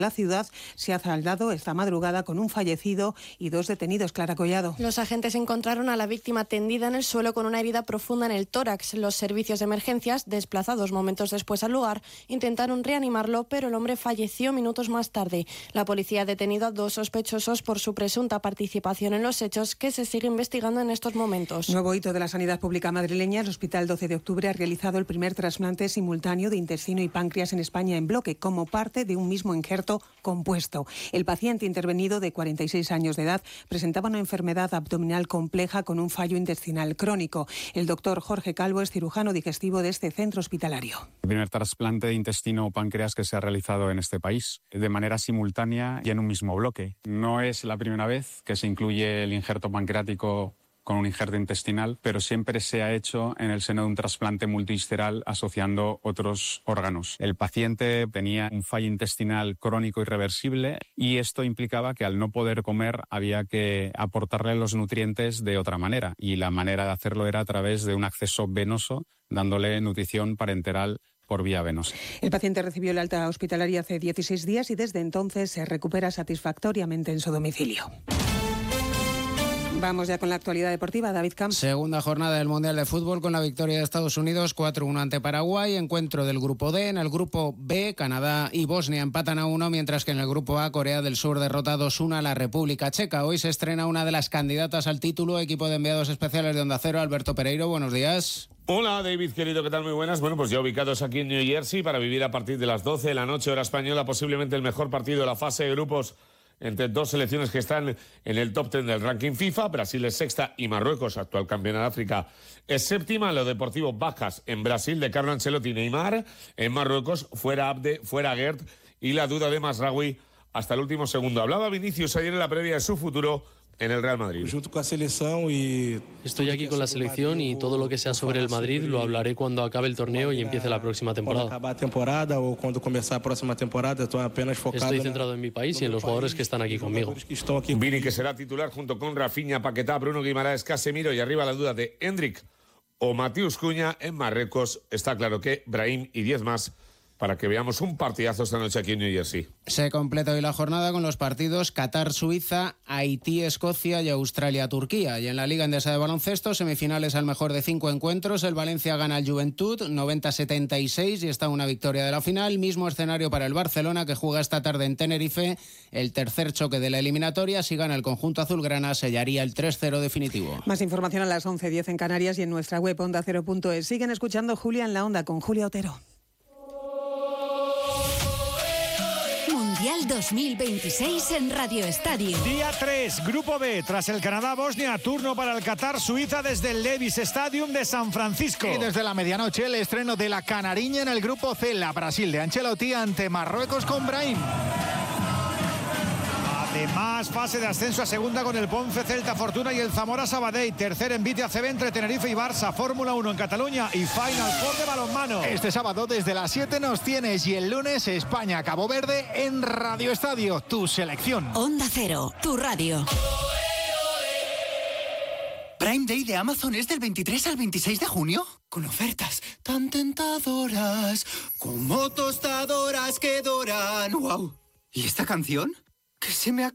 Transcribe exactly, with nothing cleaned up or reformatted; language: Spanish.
La ciudad se ha saldado esta madrugada con un fallecido y dos detenidos. Clara Collado. Los agentes encontraron a la víctima tendida en el suelo con una herida profunda en el tórax. Los servicios de emergencias, desplazados momentos después al lugar, intentaron reanimarlo, pero el hombre falleció minutos más tarde. La policía ha detenido a dos sospechosos por su presunta participación en los hechos, que se sigue investigando en estos momentos. Nuevo hito de la sanidad pública madrileña. El Hospital doce de octubre ha realizado el primer trasplante simultáneo de intestino y páncreas en España en bloque, como parte de un mismo injerto compuesto. El paciente intervenido, de cuarenta y seis años de edad, presentaba una enfermedad abdominal compleja con un fallo intestinal crónico. El doctor Jorge Calvo es cirujano digestivo de este centro hospitalario. El primer trasplante de intestino o páncreas que se ha realizado en este país, de manera simultánea y en un mismo bloque. No es la primera vez que se incluye el injerto pancreático con un injerto intestinal, pero siempre se ha hecho en el seno de un trasplante multivisceral asociando otros órganos. El paciente tenía un fallo intestinal crónico irreversible y esto implicaba que al no poder comer había que aportarle los nutrientes de otra manera, y la manera de hacerlo era a través de un acceso venoso, dándole nutrición parenteral por vía venosa. El paciente recibió el alta hospitalaria hace dieciséis días y desde entonces se recupera satisfactoriamente en su domicilio. Vamos ya con la actualidad deportiva. David Camps. Segunda jornada del Mundial de Fútbol con la victoria de Estados Unidos cuatro uno ante Paraguay. Encuentro del grupo D. En el grupo B, Canadá y Bosnia empatan a uno, mientras que en el grupo A, Corea del Sur derrota dos uno a la República Checa. Hoy se estrena una de las candidatas al título. Equipo de enviados especiales de Onda Cero, Alberto Pereiro, buenos días. Hola David, querido, ¿qué tal? Muy buenas. Bueno, pues ya ubicados aquí en New Jersey para vivir a partir de las doce de la noche, hora española, posiblemente el mejor partido de la fase de grupos entre dos selecciones que están en el top ten del ranking FIFA. Brasil es sexta y Marruecos, actual campeona de África, es séptima. Lo deportivo, bajas en Brasil de Carlo Ancelotti y Neymar. En Marruecos, fuera Abde, fuera Gert y la duda de Masraoui hasta el último segundo. Hablaba Vinicius ayer en la previa de su futuro en el Real Madrid. Estoy aquí con la selección y todo lo que sea sobre el Madrid lo hablaré cuando acabe el torneo y empiece la próxima temporada. Estoy centrado en mi país y en los jugadores que están aquí conmigo. Vini, que será titular junto con Rafinha, Paquetá, Bruno Guimaraes, Casemiro, y arriba la duda de Endrick o Matheus Cunha. En Marruecos está claro que Brahim y diez más, para que veamos un partidazo esta noche aquí en New Jersey. Se completa hoy la jornada con los partidos Qatar-Suiza, Haití-Escocia y Australia-Turquía. Y en la Liga Endesa de Baloncesto, semifinales al mejor de cinco encuentros. El Valencia gana al Juventud noventa a setenta y seis y está una victoria de la final. Mismo escenario para el Barcelona, que juega esta tarde en Tenerife. El tercer choque de la eliminatoria. Si gana el conjunto azulgrana, sellaría el tres cero definitivo. Más información a las once diez en Canarias y en nuestra web onda cero punto es. Siguen escuchando Julia en la Onda con Julia Otero. Mundial dos mil veintiséis en Radio Estadio. Día tres, Grupo B. Tras el Canadá-Bosnia, turno para el Qatar-Suiza desde el Levi's Stadium de San Francisco. Y desde la medianoche, el estreno de la canariña en el Grupo C. La Brasil de Ancelotti ante Marruecos con Brahim. Además, fase de ascenso a segunda con el Ponce, Celta, Fortuna y el Zamora Sabadell. Tercer en Vite A C B entre Tenerife y Barça. Fórmula uno en Cataluña y Final Four de balonmano. Este sábado desde las siete nos tienes y el lunes España-Cabo Verde en Radio Estadio, tu selección. Onda Cero, tu radio. Prime Day de Amazon es del veintitrés al veintiséis de junio, con ofertas tan tentadoras como tostadoras que doran. ¡Wow! ¿Y esta canción? Que se me ha